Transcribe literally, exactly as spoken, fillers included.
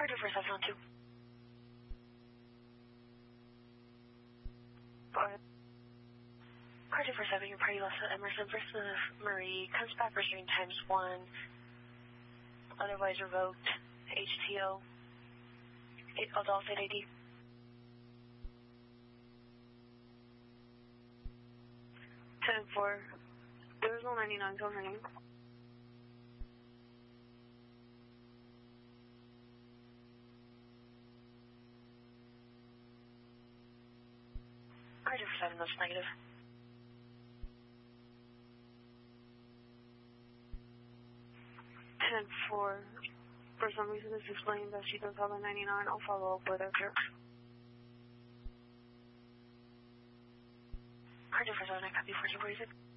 Carter for seven oh two. Go ahead. Carter for seven, your party lost at Emerson versus Marie. Comes back restrained times one. Otherwise revoked. H T O. Adult state I D. ten four. There was no ninety-nine. Tell her name. Carter for seven, that's negative. ten four. For some reason, it's explaining that she does have a ninety-nine. I'll follow up with her. Carter for seven, I copy fourteen forty-six.